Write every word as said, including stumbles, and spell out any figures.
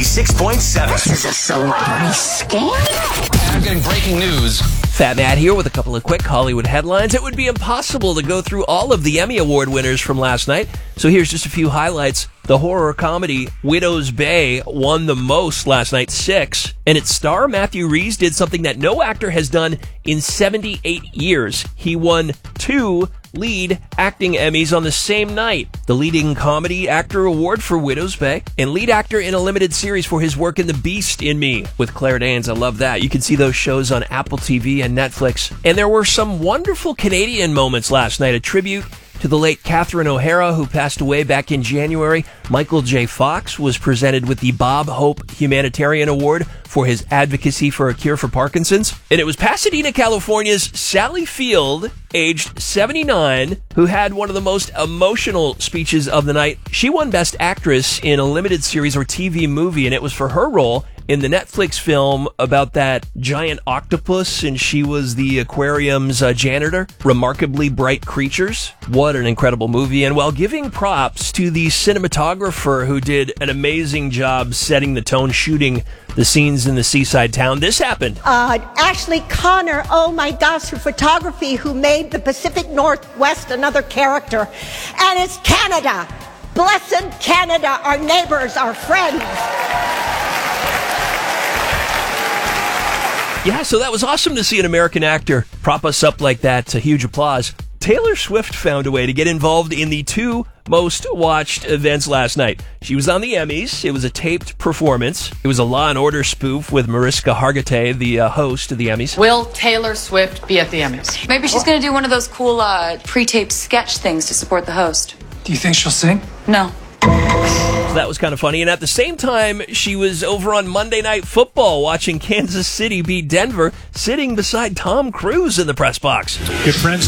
ninety-six point seven. This is a celebrity scam? I'm getting breaking news. Fat Matt here with a couple of quick Hollywood headlines. It would be impossible to go through all of the Emmy Award winners from last night, so here's just a few highlights. The horror comedy Widow's Bay won the most last night, six, and its star Matthew Rhys did something that no actor has done in seventy-eight years. He won two lead acting Emmys on the same night. The leading comedy actor award for Widow's Bay and lead actor in a limited series for his work in The Beast in Me with Claire Danes. I love that. You can see those shows on Apple T V and Netflix. And there were some wonderful Canadian moments last night. A tribute to the late Catherine O'Hara, who passed away back in January. Michael J. Fox was presented with the Bob Hope Humanitarian Award for his advocacy for a cure for Parkinson's. And it was Pasadena, California's Sally Field, aged seventy-nine, who had one of the most emotional speeches of the night. She won Best Actress in a limited series or T V movie, and it was for her role in the Netflix film about that giant octopus, and she was the aquarium's uh, janitor. Remarkably Bright Creatures. What an incredible movie. And while giving props to the cinematographer who did an amazing job setting the tone, shooting the scenes in the seaside town, this happened. Uh, Ashley Connor, oh my gosh, her photography, who made the Pacific Northwest another character. And it's Canada. Blessed Canada, our neighbors, our friends. Yeah, so that was awesome to see an American actor prop us up like that. A huge applause. Taylor Swift found a way to get involved in the two most watched events last night. She was on the Emmys. It was a taped performance. It was a Law and Order spoof with Mariska Hargitay, the uh, host of the Emmys. Will Taylor Swift be at the Emmys? Maybe she's going to do one of those cool uh, pre-taped sketch things to support the host. Do you think she'll sing? No. So that was kind of funny. And at the same time, she was over on Monday Night Football watching Kansas City beat Denver, sitting beside Tom Cruise in the press box. Good friends.